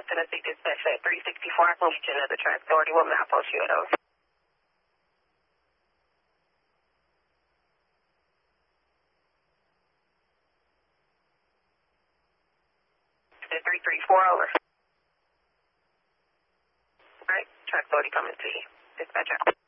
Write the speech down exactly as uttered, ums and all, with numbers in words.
Tennessee Dispatch at three sixty-four. I can get you another track authority. What map post you at those? three three four over. All right, track authority coming to you. Dispatch out.